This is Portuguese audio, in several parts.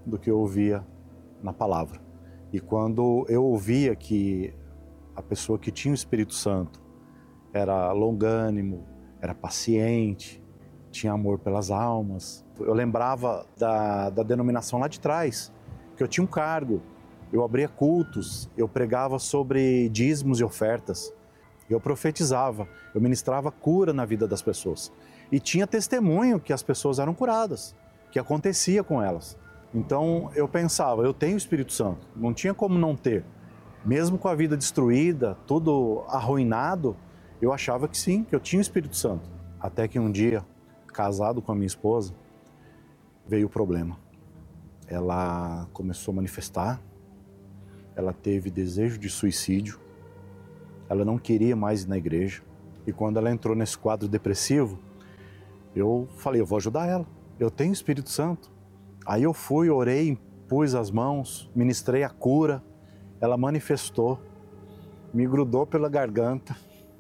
do que eu ouvia na palavra. E quando eu ouvia que a pessoa que tinha o Espírito Santo era longânimo, era paciente, tinha amor pelas almas, eu lembrava da denominação lá de trás, que eu tinha um cargo, eu abria cultos, eu pregava sobre dízimos e ofertas, eu profetizava, eu ministrava cura na vida das pessoas. E tinha testemunho que as pessoas eram curadas, que acontecia com elas. Então eu pensava, eu tenho o Espírito Santo, não tinha como não ter. Mesmo com a vida destruída, tudo arruinado, eu achava que sim, que eu tinha o Espírito Santo. Até que um dia, casado com a minha esposa, veio o problema. Ela começou a manifestar, ela teve desejo de suicídio, ela não queria mais ir na igreja. E quando ela entrou nesse quadro depressivo, eu falei, eu vou ajudar ela, eu tenho o Espírito Santo. Aí eu fui, orei, impus as mãos, ministrei a cura, ela manifestou, me grudou pela garganta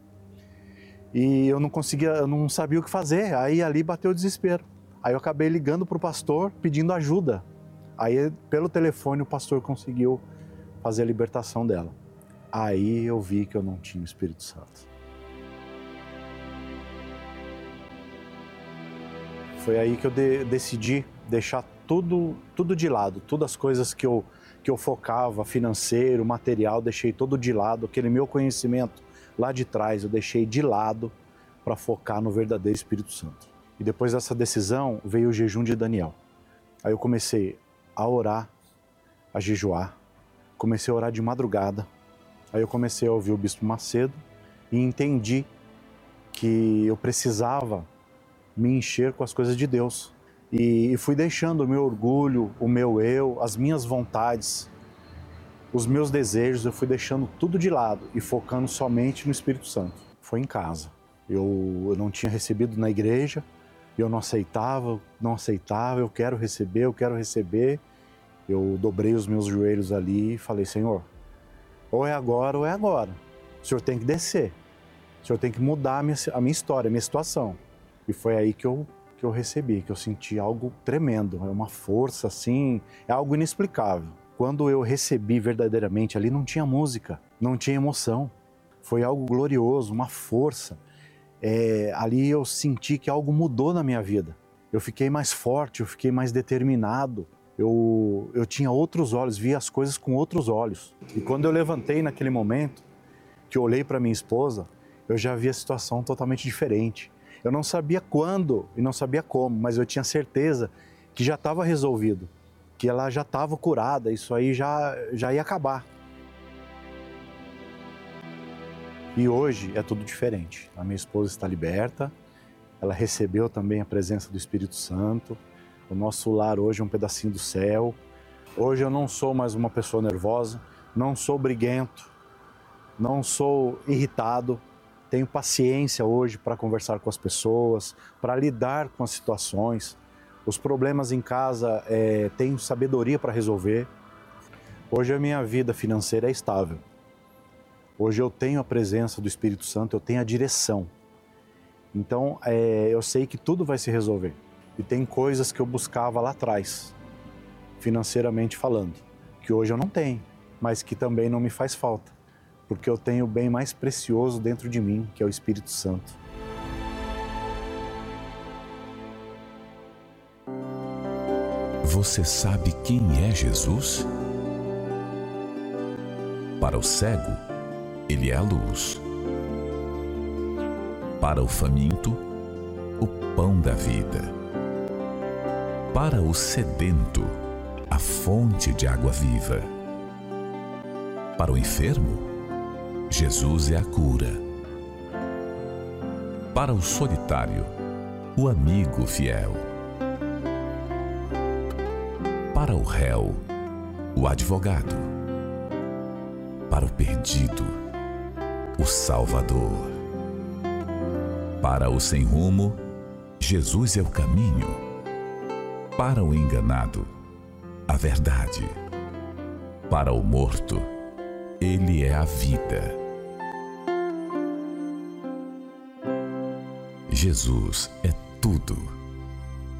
e eu não sabia o que fazer. Aí ali bateu o desespero. Aí eu acabei ligando para o pastor pedindo ajuda. Aí pelo telefone o pastor conseguiu fazer a libertação dela. Aí eu vi que eu não tinha o Espírito Santo. Foi aí que eu decidi deixar tudo de lado, todas as coisas que eu focava, financeiro, material, deixei tudo de lado, aquele meu conhecimento lá de trás eu deixei de lado para focar no verdadeiro Espírito Santo. E depois dessa decisão veio o jejum de Daniel. Aí eu comecei a orar, a jejuar, comecei a orar de madrugada, aí eu comecei a ouvir o Bispo Macedo e entendi que eu precisava me encher com as coisas de Deus. E fui deixando o meu orgulho, o meu eu, as minhas vontades, os meus desejos, eu fui deixando tudo de lado e focando somente no Espírito Santo. Foi em casa. Eu não tinha recebido na igreja, eu não aceitava, eu quero receber. Eu dobrei os meus joelhos ali e falei, Senhor, ou é agora ou é agora. O Senhor tem que descer, o Senhor tem que mudar a minha história, a minha situação. E foi aí que eu recebi, que eu senti algo tremendo, é uma força assim, é algo inexplicável. Quando eu recebi verdadeiramente, ali não tinha música, não tinha emoção, foi algo glorioso, uma força. Ali eu senti que algo mudou na minha vida, eu fiquei mais forte, eu fiquei mais determinado, eu tinha outros olhos, via as coisas com outros olhos. E quando eu levantei naquele momento, que eu olhei para minha esposa, eu já vi a situação totalmente diferente. Eu não sabia quando e não sabia como, mas eu tinha certeza que já estava resolvido, que ela já estava curada, isso aí já ia acabar. E hoje é tudo diferente. A minha esposa está liberta, ela recebeu também a presença do Espírito Santo, o nosso lar hoje é um pedacinho do céu. Hoje eu não sou mais uma pessoa nervosa, não sou briguento, não sou irritado. Tenho paciência hoje para conversar com as pessoas, para lidar com as situações. Os problemas em casa, tenho sabedoria para resolver. Hoje a minha vida financeira é estável. Hoje eu tenho a presença do Espírito Santo, eu tenho a direção. Então eu sei que tudo vai se resolver. E tem coisas que eu buscava lá atrás, financeiramente falando, que hoje eu não tenho, mas que também não me faz falta. Porque eu tenho o bem mais precioso dentro de mim, que é o Espírito Santo. Você sabe quem é Jesus? Para o cego, ele é a luz. Para o faminto, o pão da vida. Para o sedento, a fonte de água viva. Para o enfermo, Jesus é a cura. Para o solitário, o amigo fiel. Para o réu, o advogado. Para o perdido, o Salvador. Para o sem rumo, Jesus é o caminho. Para o enganado, a verdade. Para o morto, Ele é a vida. Jesus é tudo.